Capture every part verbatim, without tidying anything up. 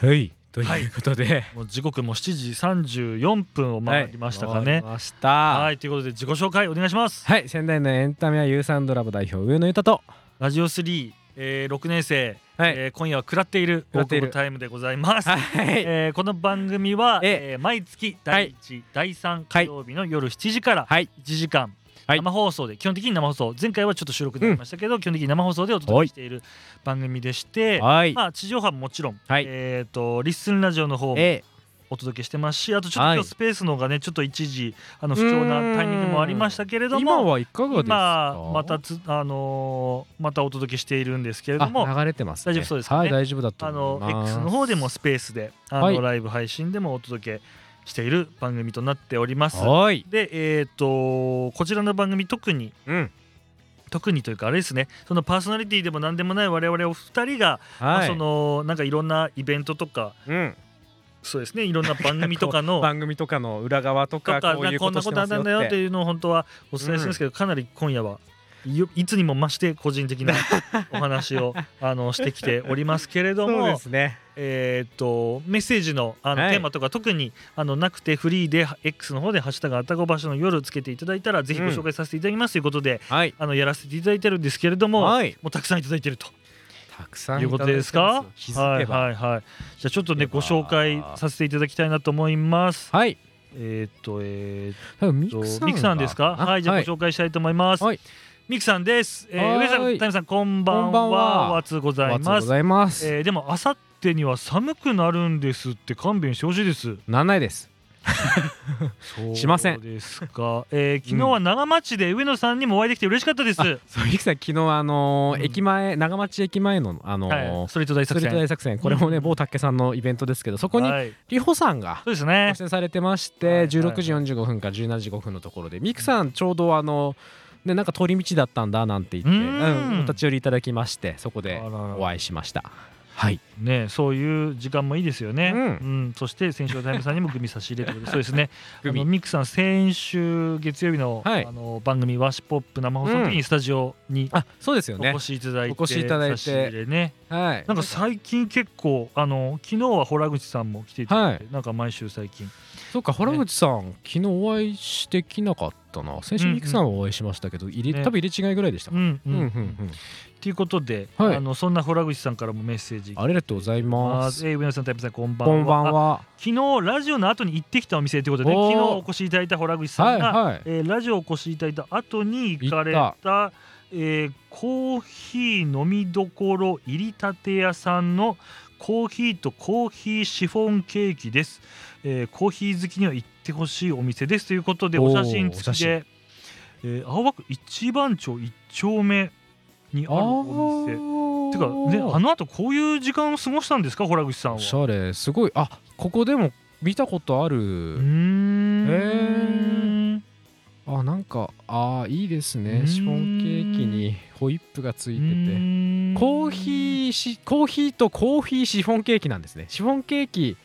はいということで、はい、 もう時刻もしちじさんじゅうよんぷんを回りましたかね。 はい、回りました。 はいということで自己紹介お願いします。 はい、仙台のエンタメやユーサンドラボ代表上野裕太とラジオスリー、えー、ろくねん生、はいえー、今夜は食らっている大久保タイムでございます。はいえー、この番組は、えー、毎月だいいち、はい、だいさん火曜日の夜しちじからいちじかん、はい、生放送で基本的に生放送前回はちょっと収録になりましたけど、うん、基本的に生放送でお届けしている番組でして、はいまあ、地上波ももちろん、はいえー、とリッスンラジオの方もお届けしてますし、あとちょっと今日スペースのがねちょっと一時あの不調なタイミングもありましたけれども、 今はいかがですか？ 今またつ、あのー、またお届けしているんですけれども、 流れてます、ね、 大丈夫そうですかね。 はい大丈夫だと思います。 あの X の方でもスペースであの、はい、ライブ配信でもお届けしている番組となっております。はいで、えー、とこちらの番組特に、うん、特にというかあれですね、そのパーソナリティでも何でもない我々お二人が、はいまあ、そのなんかいろんなイベントとか、うんそうですねいろんな番組とかの番組とかの裏側とかこういうことしてますよってこんなことあったんだよっていうのを本当はお伝えするんですけど、うん、かなり今夜はいいつにも増して個人的なお話をあのしてきておりますけれどもそうですね、えー、とメッセージ の, あの、はい、テーマとか特にあのなくてフリーで X の方でハッシュタグあたごばしの夜つけていただいたらぜひご紹介させていただきますということで、うんはい、あのやらせていただいてるんですけれども、はい、もうたくさんいただいてるとたくさんいうことですか。はいはいはい。じゃあちょっとねご紹介させていただきたいなと思います。はい。えっ、ー、とえっ、ー、とミクさん、ミクさんですか。はいじゃあご紹介したいと思います。はい、ミクさんです。えー、上さん、タイムさんこんばんは。お暑ございます。お暑ございます。えー、でもあさってには寒くなるんですって勘弁してほしいです。 なんないです。しません。 そうですか、えー、昨日は長町で上野さんにもお会いできて嬉しかったです。うん、 そうミクさん昨日あのーうん、駅前長町駅前のあのーはい、 ストリート大作戦ストリート大作戦これもね、うん、某竹さんのイベントですけどそこに里穂さんが出演されてまして、はい、じゅうろくじよんじゅうごふんからじゅうしちじごふんのところでミクさんちょうどあのでなんか通り道だったんだなんて言って、うん、お立ち寄りいただきましてそこでお会いしました。はいね、そういう時間もいいですよね。うんうん、そして先週のタイムさんにもグミ差し入れということでそうですねあのミクさん先週月曜日 の,、はい、あの番組ワーシップポップ生放送の時にスタジオに、うん、あそうですよねお越しいただいてお越しいただいて差し入れね、はい、なんか最近結構あの昨日は洞口さんも来ていただいて、はい、なんか毎週最近そうか洞口さん、ね、昨日お会いしてきなかったな。先週ミクさんはお会いしましたけど、うんうん入れね、多分入れ違いぐらいでしたか。 ということで、はい、あのそんな洞口さんからもメッセージありがとうございます。 えー、上野さんタイプさんこんばんは。 こんばんは。 昨日ラジオの後に行ってきたお店ということで、昨日お越しいただいた洞口さんが、はいはいえー、ラジオをお越しいただいた後に行かれた、えー、コーヒー飲みどころ入りたて屋さんのコーヒーとコーヒーシフォンケーキです。えー、コーヒー好きには行ってほしいお店ですということでお写真付きで、えー、青葉区一番町一丁目にあるお店てかね、あの後こういう時間を過ごしたんですか洞口さんは。おしゃれすごい。あここでも見たことある。うーんへえあなんかあいいですね。シフォンケーキにホイップがついててコーヒーしコーヒーとコーヒーシフォンケーキなんですね。シフォンケーキ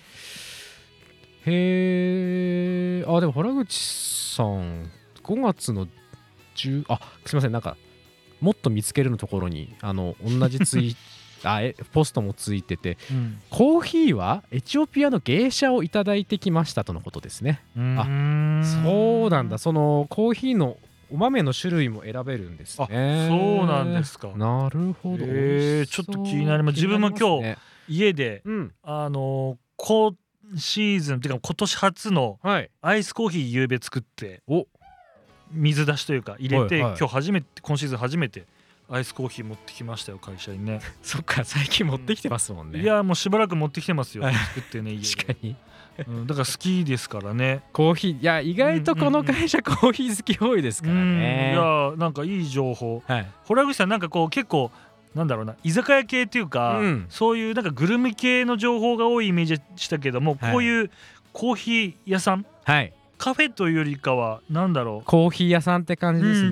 へえあでも洞口さんごがつのじゅうあすいませんなんかもっと見つけるのところにあの同じツイあえポストもついてて、うん、コーヒーはエチオピアの芸者をいただいてきましたとのことですね。あそうなんだ。そのコーヒーのお豆の種類も選べるんですね。 あそうなんですか。 なるほど、 えー、ちょっと気になります。自分も今日家で、うん、あの今シーズンっていうか今年初のアイスコーヒー夕べ作って、はい、水出しというか入れて、はいはい、今日初めて今シーズン初めてアイスコーヒー持ってきましたよ会社にね。 そっか最近持ってきてますもんね。 いやもうしばらく持ってきてますよ作ってね家で。 確かに、 うん、だから好きですからねコーヒー。いや意外とこの会社コーヒー好き多いですからね。 いやなんかいい情報。洞口さんなんかこう結構なんだろうな居酒屋系っていうか、うん、そういうなんかグルメ系の情報が多いイメージでしたけども、はい、こういうコーヒー屋さん、はい、カフェというよりかはなんだろうコーヒー屋さんって感じですね。うん